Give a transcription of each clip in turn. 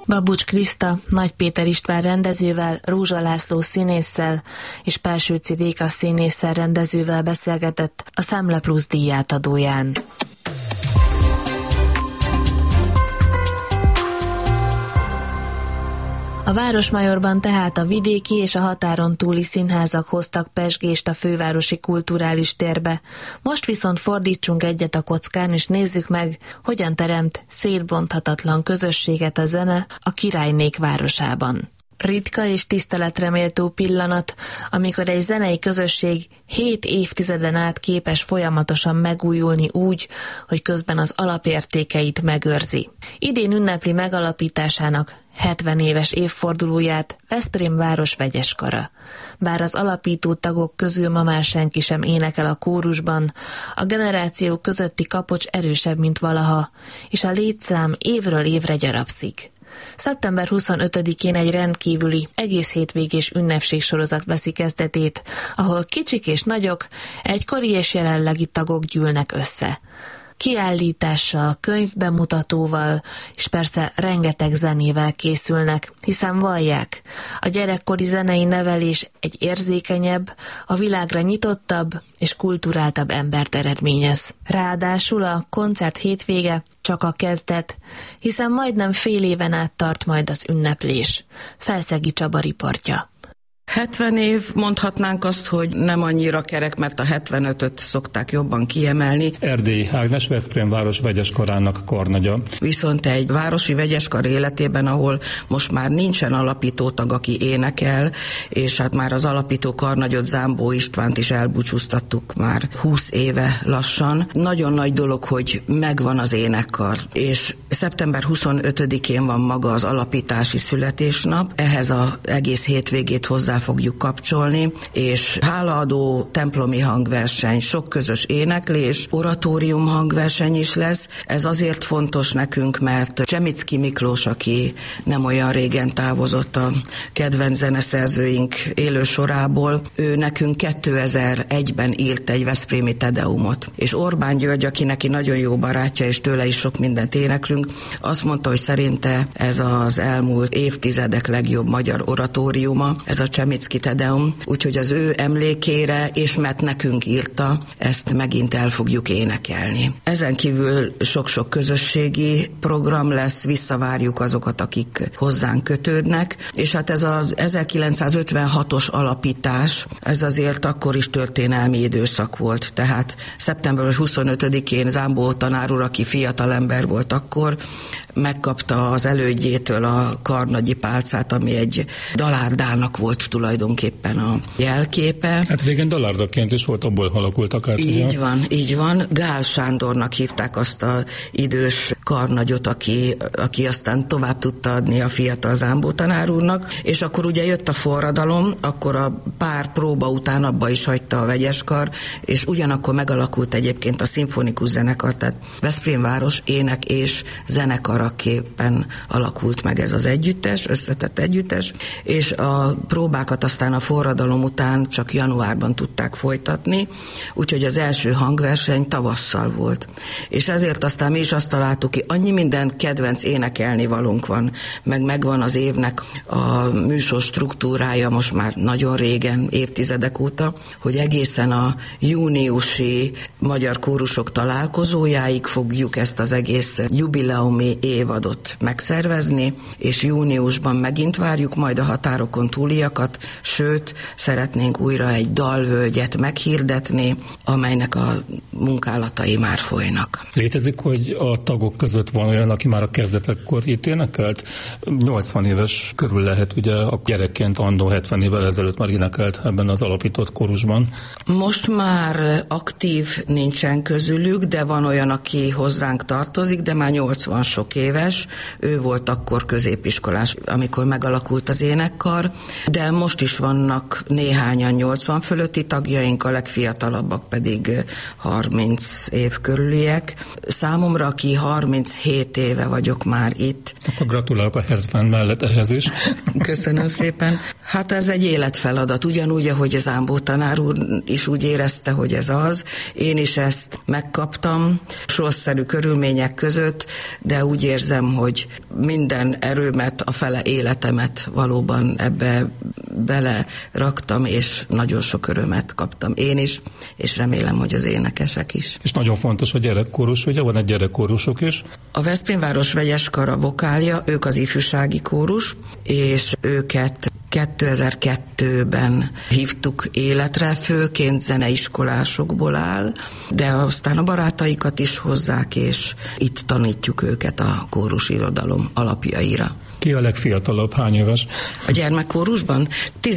Babucs Kriszta, Nagy Péter István rendezővel, Rózsa László színésszel és Pálsőci Réka színésszel rendezővel beszélgetett a Szemle Plusz díjátadóján. A Városmajorban tehát a vidéki és a határon túli színházak hoztak pezsgést a fővárosi kulturális térbe. Most viszont fordítsunk egyet a kockán, és nézzük meg, hogyan teremt szétbonthatatlan közösséget a zene a királynék városában. Ritka és tiszteletreméltó pillanat, amikor egy zenei közösség 7 évtizeden át képes folyamatosan megújulni úgy, hogy közben az alapértékeit megőrzi. Idén ünnepli megalapításának 70 éves évfordulóját Veszprém város vegyeskara. Bár az alapító tagok közül ma már senki sem énekel a kórusban, a generációk közötti kapocs erősebb, mint valaha, és a létszám évről évre gyarapszik. Szeptember 25-én egy rendkívüli, egész hétvégés ünnepségsorozat veszi kezdetét, ahol kicsik és nagyok, egykori és jelenlegi tagok gyűlnek össze. Kiállítással, könyvbemutatóval és persze rengeteg zenével készülnek, hiszen vallják, a gyerekkori zenei nevelés egy érzékenyebb, a világra nyitottabb és kulturáltabb embert eredményez. Ráadásul a koncert hétvége csak a kezdet, hiszen majdnem fél éven át tart majd az ünneplés. Felszegi Csaba riportja. 70 év, mondhatnánk azt, hogy nem annyira kerek, mert a 75-öt szokták jobban kiemelni. Erdélyi Ágnes, Veszprém város vegyeskarának karnagya. Viszont egy városi vegyeskar életében, ahol most már nincsen alapítótag, aki énekel, és hát már az alapító karnagyot, Zámbó Istvánt is elbúcsúztattuk már 20 éve lassan. Nagyon nagy dolog, hogy megvan az énekkar, és szeptember 25-én van maga az alapítási születésnap, ehhez az egész hétvégét hozzá fogjuk kapcsolni, és hálaadó, templomi hangverseny, sok közös éneklés, oratórium hangverseny is lesz. Ez azért fontos nekünk, mert Csemicki Miklós, aki nem olyan régen távozott a kedvenc zeneszerzőink élő sorából, ő nekünk 2001-ben írt egy veszprémi tedeumot. És Orbán György, aki neki nagyon jó barátja, és tőle is sok mindent éneklünk, azt mondta, hogy szerinte ez az elmúlt évtizedek legjobb magyar oratóriuma, ez a Csemicki Tedeum, úgyhogy az ő emlékére, és mert nekünk írta, ezt megint el fogjuk énekelni. Ezen kívül sok-sok közösségi program lesz, visszavárjuk azokat, akik hozzánk kötődnek, és hát ez az 1956-os alapítás, ez azért akkor is történelmi időszak volt, tehát szeptember 25-én Zámbó tanár úr, aki fiatalember volt akkor, megkapta az elődjétől a karnagyi pálcát, ami egy dalárdának volt tulajdonképpen a jelképe. Hát régen dalárdaként is volt, abból alakultak át. Így van. Gál Sándornak hívták azt az idős karnagyot, aki aztán tovább tudta adni a fiatal Zámbó tanár úrnak, és akkor ugye jött a forradalom, akkor a pár próba után abba is hagyta a vegyeskar, és ugyanakkor megalakult egyébként a szimfonikus zenekar, tehát Veszprém város ének és zenekaraképpen alakult meg ez az együttes, összetett együttes, és a próbákat aztán a forradalom után csak januárban tudták folytatni, úgyhogy az első hangverseny tavasszal volt. És ezért aztán mi is azt találtuk ki, annyi minden kedvenc énekelni valónk van, meg megvan az évnek a műsor struktúrája most már nagyon régen, évtizedek óta, hogy egészen a júniusi magyar kórusok találkozójáig fogjuk ezt az egész jubileumi évadot megszervezni, és júniusban megint várjuk majd a határokon túliakat, sőt, szeretnénk újra egy dalvölgyet meghirdetni, amelynek a munkálatai már folynak. Létezik, hogy a tagok között van olyan, aki már a kezdetekkor itt énekelt? 80 éves körül lehet, ugye a gyerekként annó 70 évvel ezelőtt már énekelt ebben az alapított kórusban. Most már aktív nincsen közülük, de van olyan, aki hozzánk tartozik, de már 80 sok éves. Ő volt akkor középiskolás, amikor megalakult az énekkar, de most is vannak néhányan 80 fölötti tagjaink, a legfiatalabbak pedig 30 év körüliek. Számomra, aki 37 éve vagyok már itt. Akkor gratulálok a 70 mellett ehhez is. Köszönöm szépen. Hát ez egy életfeladat, ugyanúgy, ahogy az Zámbó tanár úr is úgy érezte, hogy ez az. Én is ezt megkaptam, sorszerű körülmények között, de úgy érzem, hogy minden erőmet, a fele életemet valóban ebbe beleraktam, és nagyon sok örömet kaptam én is, és remélem, hogy az énekesek is. És nagyon fontos a gyerekkórus, ugye van egy gyerekkórusok is. A Veszprémváros Vegyes Kar a vokálja, ők az ifjúsági kórus, és őket 2002-ben hívtuk életre, főként zeneiskolásokból áll, de aztán a barátaikat is hozzák, és itt tanítjuk őket a kórusirodalom alapjaira. Ki a legfiatalabb, hány éves? A gyermekkórusban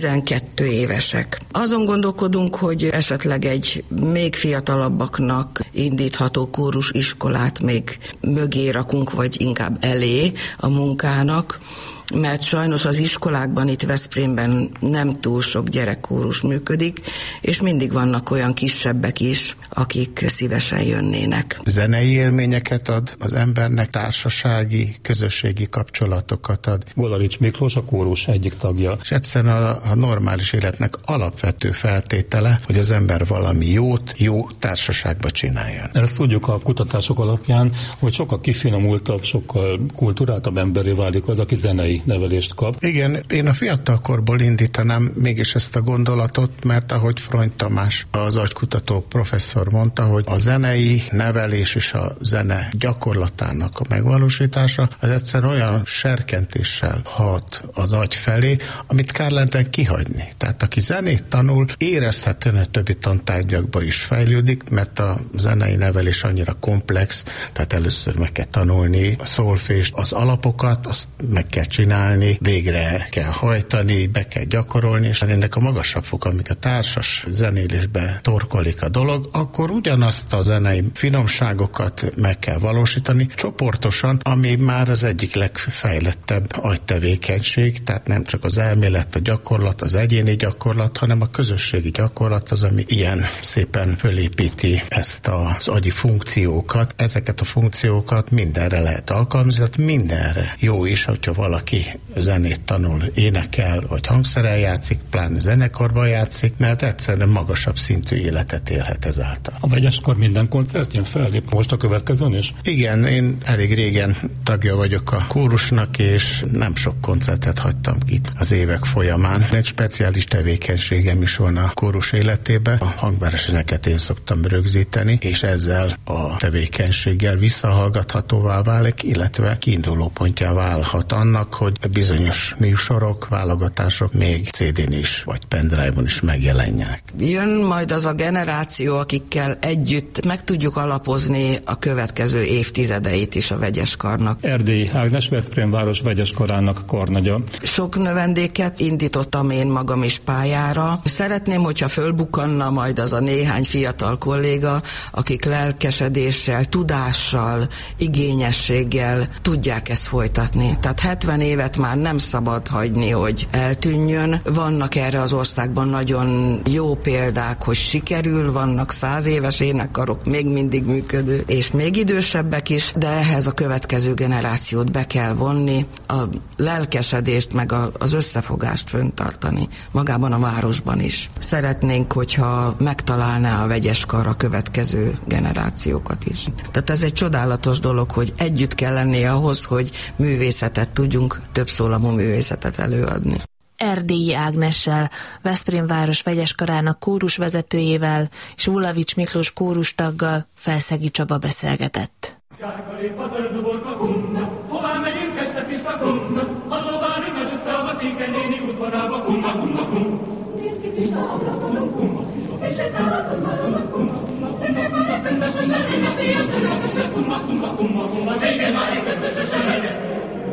12 évesek. Azon gondolkodunk, hogy esetleg egy még fiatalabbaknak indítható kórusiskolát még mögé rakunk, vagy inkább elé a munkának, mert sajnos az iskolákban itt Veszprémben nem túl sok gyerekkórus működik, és mindig vannak olyan kisebbek is, akik szívesen jönnének. Zenei élményeket ad az embernek, társasági, közösségi kapcsolatokat ad. Golarics Miklós a kórus egyik tagja. És egyszerűen a normális életnek alapvető feltétele, hogy az ember valami jót, jó társaságba csináljon. Ezt tudjuk a kutatások alapján, hogy sokkal kifinomultabb, sokkal kulturáltabb emberré válik az, aki zenei nevelést kap. Igen, én a fiatalkorból indítanám mégis ezt a gondolatot, mert ahogy Frony Tamás, az agykutató professzor mondta, hogy a zenei nevelés és a zene gyakorlatának a megvalósítása az egyszerűen olyan serkentéssel hat az agy felé, amit kár lenne kihagyni. Tehát aki zenét tanul, érezhetően a többi tantárgyakba is fejlődik, mert a zenei nevelés annyira komplex, tehát először meg kell tanulni a szolfést, az alapokat, azt meg kell csinálni, végre kell hajtani, be kell gyakorolni, és ennek a magasabb fok, amik a társas zenélésbe torkolik a dolog, akkor ugyanazt a zenei finomságokat meg kell valósítani csoportosan, ami már az egyik legfejlettebb agytevékenység, tehát nem csak az elmélet, a gyakorlat, az egyéni gyakorlat, hanem a közösségi gyakorlat az, ami ilyen szépen fölépíti ezt az agyi funkciókat. Ezeket a funkciókat mindenre lehet alkalmazni, tehát mindenre jó is, hogyha valaki zenét tanul, énekel, vagy hangszerrel játszik, pláne zenekarban játszik, mert egyszerűen magasabb szintű életet élhet ezáltal. A Vegyeskar minden koncertjén fellép most a következőn is? Igen, én elég régen tagja vagyok a kórusnak, és nem sok koncertet hagytam ki az évek folyamán. Egy speciális tevékenységem is van a kórus életében. A hangversenyeket én szoktam rögzíteni, és ezzel a tevékenységgel visszahallgathatóvá válik, illetve kiindulópontjá válhat annak, hogy bizonyos műsorok, válogatások még CD-n is, vagy pendrive-on is megjelenjenek. Jön majd az a generáció, akikkel együtt meg tudjuk alapozni a következő évtizedeit is a Vegyeskarnak. Erdélyi Ágnes, Veszprémváros Vegyeskarának karnagya. Sok növendéket indítottam én magam is pályára. Szeretném, hogyha fölbukkanna majd az a néhány fiatal kolléga, akik lelkesedéssel, tudással, igényességgel tudják ezt folytatni. Tehát 70 évet már nem szabad hagyni, hogy eltűnjön. Vannak erre az országban nagyon jó példák, hogy sikerül, vannak 100 éves énekkarok, még mindig működő, és még idősebbek is, de ehhez a következő generációt be kell vonni, a lelkesedést, meg az összefogást föntartani magában a városban is. Szeretnénk, hogyha megtalálná a Vegyeskar a következő generációkat is. Tehát ez egy csodálatos dolog, hogy együtt kell lenni ahhoz, hogy művészetet tudjunk, többszólamú művészetet előadni. Erdélyi Ágnessel, Veszprémváros Vegyeskarának kórusvezetőjével és Vulavics Miklós kórustaggal Felszegi Csaba beszélgetett. Sárga lép a zöld uborka kumma, hová megyünk este Pista kumma, az Ovári nagy utcába, Széke néni udvarába, kumma, kumma, kumma. Nézd ki Pista ablakon, kumma, és sétál az udvaron, kumma, Széke már egy könyves a selénye, milyen törölmese, kumma, kumma, kumma, kumma, Széke már egy könyves a selénye.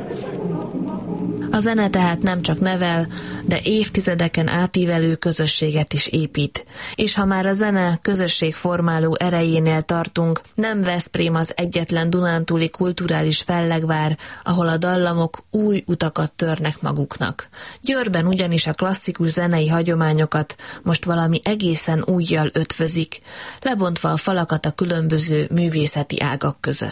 A zene tehát nem csak nevel, de évtizedeken átívelő közösséget is épít. És ha már a zene közösségformáló erejénél tartunk, nem Veszprém az egyetlen dunántúli kulturális fellegvár, ahol a dallamok új utakat törnek maguknak. Győrben ugyanis a klasszikus zenei hagyományokat most valami egészen újjal ötvözik, lebontva a falakat a különböző művészeti ágak között.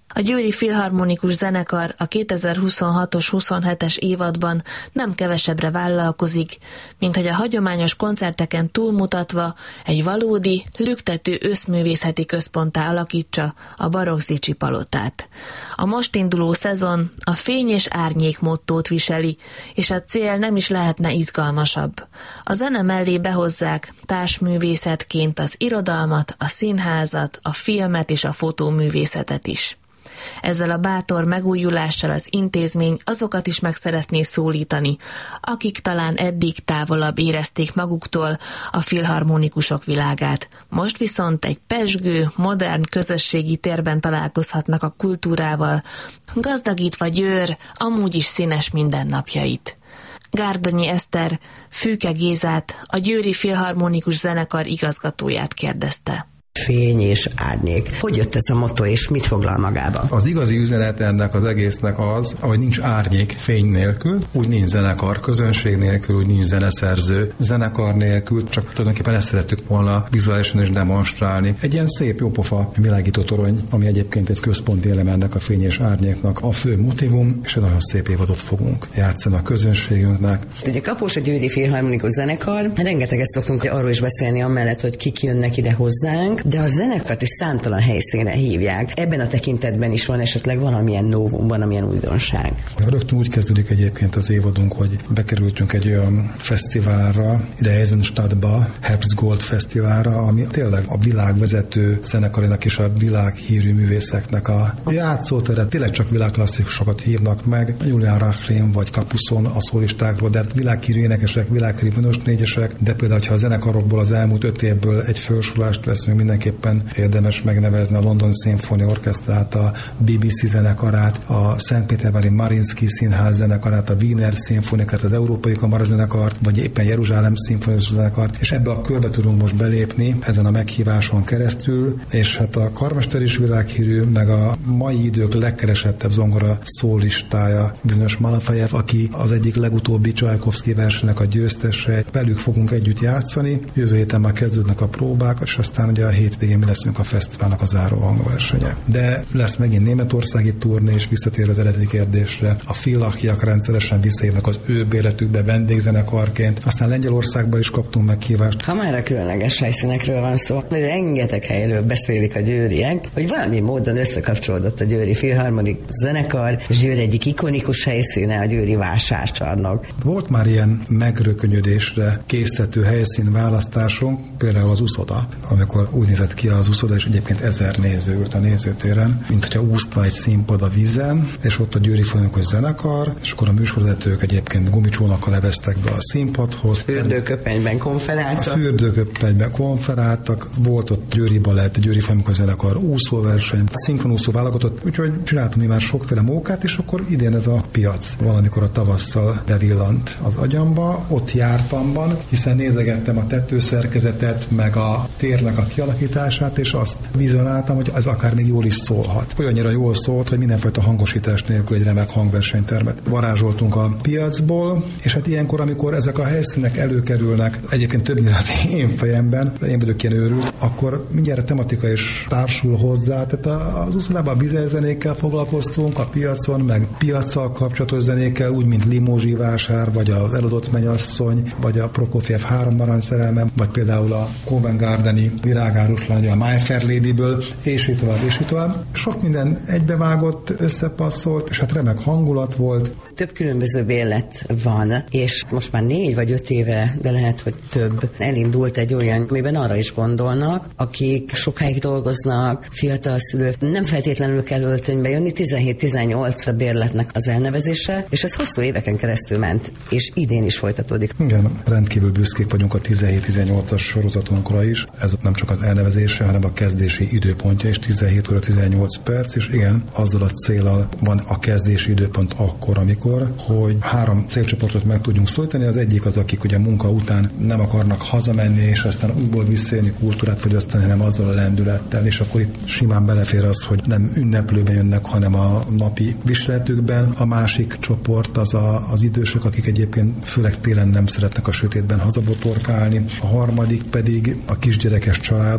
A Győri Filharmonikus Zenekar a 2026-os 27-es évadban nem kevesebbre vállalkozik, mint hogy a hagyományos koncerteken túlmutatva egy valódi, lüktető összművészeti központtá alakítsa a barokk Zichy palotát. A most induló szezon a fény és árnyék mottót viseli, és a cél nem is lehetne izgalmasabb. A zene mellé behozzák társművészetként az irodalmat, a színházat, a filmet és a fotóművészetet is. Ezzel a bátor megújulással az intézmény azokat is meg szeretné szólítani, akik talán eddig távolabb érezték maguktól a filharmonikusok világát. Most viszont egy pezsgő, modern közösségi térben találkozhatnak a kultúrával, gazdagítva Győr amúgy is színes mindennapjait. Gárdonyi Eszter Fűke Gézát, a Győri Filharmonikus Zenekar igazgatóját kérdezte. Fény és árnyék. Hogy jött ez a motto, és mit foglal magába? Az igazi üzenet ennek az egésznek az, hogy nincs árnyék fény nélkül, úgy nincs zenekar közönség nélkül, úgy nincs zeneszerző zenekar nélkül, csak tulajdonképpen ezt szerettük volna vizuálisan is demonstrálni. Egy ilyen szép, jópofa világító torony, ami egyébként egy központi elem ennek a fény és árnyéknak a fő motívum, és egy nagyon szép évadot fogunk játszani a közönségünknek. Ugye Kapós a Győri Filharmonikus Zenekar, rengeteget szoktunk arról is beszélni amellett, hogy kik jönnek ide hozzánk, de a zenekart is számtalan helyszínre hívják. Ebben a tekintetben is van esetleg valamilyen novum, valamilyen újdonság. Rögtön úgy kezdődik egyébként az évadunk, hogy bekerültünk egy olyan fesztiválra, ide Eisenstadtba, Herbstgold Fesztiválra, ami tényleg a világ vezető zenekarének és a világhírű művészeknek a játszótere. Tényleg csak világklasszikusokat hívnak meg, Julian Rachlin vagy Capuson a szólistákról, de világhírű énekesek, világhírű vonos négyesek, de például, ha a zenekarokból az elmúlt 5 évből egy felsorolást veszünk, mindenképpen érdemes megnevezni a London Symphony Orchestrát, a BBC zenekarát, a Szentpétervári Mariinsky Színház zenekarát, a Wiener Szimfonikát, az Európai Kamarazenekart, vagy éppen Jeruzsálem Szimfonikus zenekart, és ebbe a körbe tudunk most belépni ezen a meghíváson keresztül, és hát a karmester is világhírű, meg a mai idők legkeresettebb zongora szólistája bizonyos Malafejev, aki az egyik legutóbbi Csajkovszky versenynek a győztese. Velük fogunk együtt játszani, jövő héten már kezdődnek a próbák, és aztán ugye a hétvégén mi leszünk a fesztiválnak a záró hangversenye. De lesz megint németországi turné, és visszatér az eredeti kérdésre. A Filachiak rendszeresen visszajövnek az ő béletükbe vendégzenekarként. Aztán Lengyelországba is kaptunk meghívást. Ha már a különleges helyszínekről van szó, rengeteg helyről beszélik a győriek, hogy valami módon összekapcsolódott a Győri Filharmonikus Zenekar, és Győr egyik ikonikus helyszíne a győri vásárcsarnok. Volt már ilyen megrökönyödésre késztető helyszín választásunk, például az Uszoda, amikor úgy nézett ki az Uszoda, és egyébként 1000 néző ült a nézőtéren, mint hogyha úszna egy színpad a vízen, és ott a Győri Filharmonikus Zenekar, és akkor a műsorvezetők egyébként gumicsónakkal leveztek be a színpadhoz. Fürdőköpenyben konferáltak. A fürdőköpenyben konferáltak, volt ott Győri Balett, Győri Filharmonikus Zenekar úszóverseny, szinkronúszó válogatott, úgyhogy csináltunk mi már sokféle mókát, és akkor idén ez a piac valamikor a tavasszal bevillant az agyamba, ott jártamban, hiszen nézegettem a tetőszerkezetet, meg a térnek a kialakítását, és azt vizionáltam, hogy ez akár még jól is szólhat. Olyannyira jól szólt, hogy mindenfajta hangosítás nélkül egy remek hangversenytermet varázsoltunk a piacból, és hát ilyenkor, amikor ezek a helyszínek előkerülnek, egyébként többnyire az én fejemben, én vagyok ilyen őrült, akkor mindjárt a tematika is társul hozzá, tehát az Uszodában a vizelzenékkel foglalkoztunk a piacon, meg piaccal kapcsolatos zenékkel, úgy, mint Limózsi vásár, vagy az Eladott mennyasszony, vagy a Prokofjev 3 aranyszerelme, vagy például a Covent Gardeni virágárus lánya a My Fair Ladyből, és így tovább, és így tovább. Sok minden egybevágott, összepasszolt, és hát remek hangulat volt. Több különböző bérlet van, és most már 4 vagy 5 éve, de lehet, hogy több, elindult egy olyan, amiben arra is gondolnak, akik sokáig dolgoznak, fiatal szülők, nem feltétlenül kell öltönybe jönni, 17-18 a bérletnek az elnevezése, és ez hosszú éveken keresztül ment, és idén is folytatódik. Igen, rendkívül büszkék vagyunk a 17-18-as sorozatunkra is. Ez nem csak az elnevezése, hanem a kezdési időpontja is 17 óra 18 perc, és igen, azzal a céllal van a kezdési időpont akkor, amikor, hogy 3 célcsoportot meg tudjunk szólítani. Az egyik az, akik ugye munka után nem akarnak hazamenni, és aztán újból visszajönni, kultúrát fogyasztani, hanem azzal a lendülettel, és akkor itt simán belefér az, hogy nem ünneplőben jönnek, hanem a napi viseletükben. A másik csoport az idősök, akik egyébként főleg télen nem szeretnek a sötétben hazabotorkálni. A harmadik pedig a kisgyerekes családok,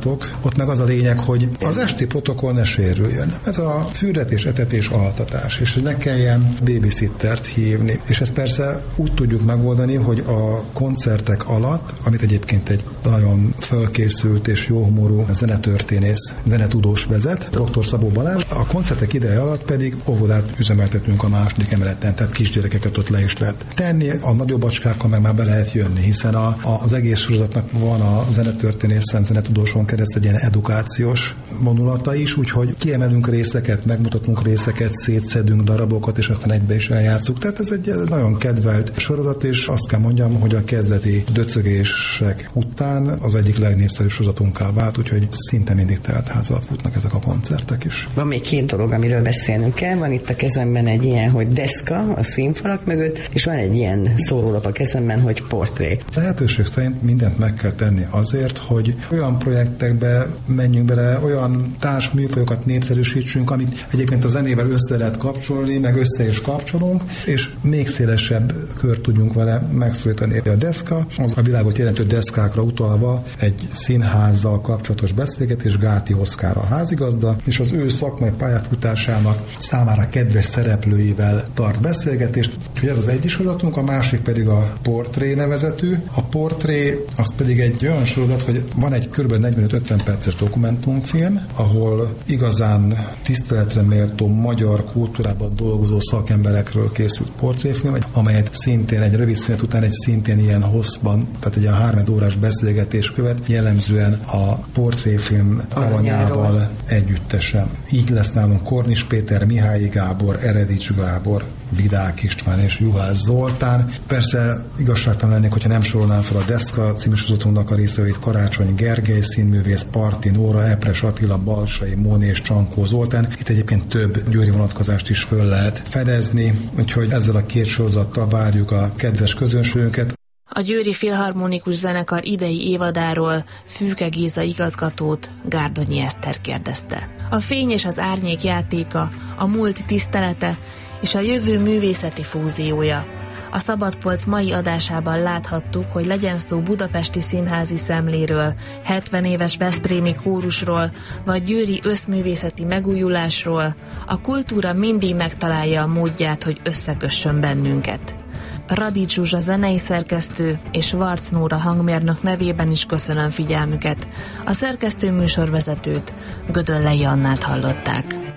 fog. Ott meg az a lényeg, hogy az esti protokoll ne sérüljön. Ez a fürdetés, etetés, altatás, és hogy ne kelljen babysittert hívni. És ezt persze úgy tudjuk megoldani, hogy a koncertek alatt, amit egyébként egy nagyon fölkészült és jóhumorú zenetörténész, zenetudós vezet, dr. Szabó Balázs, a koncertek ideje alatt pedig óvodát üzemeltetünk a második emeleten, tehát kisgyerekeket ott le is lehet tenni, a nagyobb acskákkal meg már be lehet jönni, hiszen az egész sorozatnak van a zenetörténészen, zenetudóson keresztül egy ilyen edukációs vonulata is, úgyhogy kiemelünk részeket, megmutatunk részeket, szétszedünk darabokat, és aztán egybe is eljátszunk. Tehát ez egy nagyon kedvelt sorozat, és azt kell mondjam, hogy a kezdeti döcögések után az egyik legnépszerűbb sorozatunká vált, úgyhogy szinte mindig teltházal futnak ezek a koncertek is. Van még két dolog, amiről beszélnünk kell. Van itt a kezemben egy ilyen, hogy deszka a színfalak mögött, és van egy ilyen szórólap a kezemben, hogy portré. Lehetőség szerint mindent meg kell tenni azért, hogy olyan projektekbe menjünk bele, olyan társműfajokat népszerűsítsünk, amit egyébként a zenével össze lehet kapcsolni, meg össze is kapcsolunk, és még szélesebb kört tudjunk vele megszólítani. A deszka, az a világot jelentő deszkákra utalva egy színházzal kapcsolatos beszélgetés, Gáti Oszkár a házigazda, és az ő szakmai pályafutásának számára kedves szereplőivel tart beszélgetést. Úgyhogy ez az egyik sorozatunk, a másik pedig a Portré nevezetű. A Portré az pedig egy olyan sorozat, hogy van egy kb. 45-50 perces dokumentumfilm, ahol igazán tiszteletre méltó magyar kultúrában dolgozó szakemberekről készült portréfilm, amelyet szintén egy rövid szünet után egy szintén ilyen hosszban, tehát egy ilyen 3 órás beszélgetés követ, jellemzően a portréfilm alanyával együttesen. Így lesz nálunk Kornis Péter, Mihály Gábor, Eredics Gábor, Vidák István és Juhász Zoltán. Persze igazságtalan lennék, hogyha nem sorolnám fel a Deszka című sorozatunknak a résztvevőit: Karácsony Gergely színművész, Parti Nóra, Epres Attila, Balsai Móni és Csankó Zoltán. Itt egyébként több győri vonatkozást is föl lehet fedezni, úgyhogy ezzel a két sorozattal várjuk a kedves közönségünket. A Győri Filharmonikus Zenekar idei évadáról Fűke Géza igazgatót Gárdonyi Eszter kérdezte. A fény és az árnyék játéka, a múlt tisztelete és a jövő művészeti fúziója. A Szabadpolc mai adásában láthattuk, hogy legyen szó budapesti színházi szemléről, 70 éves veszprémi kórusról, vagy győri összművészeti megújulásról, a kultúra mindig megtalálja a módját, hogy összekössön bennünket. Radics Zsuzsa zenei szerkesztő és Varc Nóra hangmérnök nevében is köszönöm figyelmüket. A szerkesztő műsorvezetőt, Gödöllei Annát hallották.